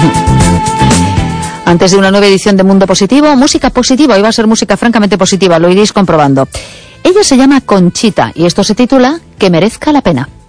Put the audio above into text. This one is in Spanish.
Antes de una nueva edición de Mundo Positivo, música positiva. Hoy va a ser música francamente positiva, lo iréis comprobando. Ella se llama Conchita y esto se titula Que merezca la pena.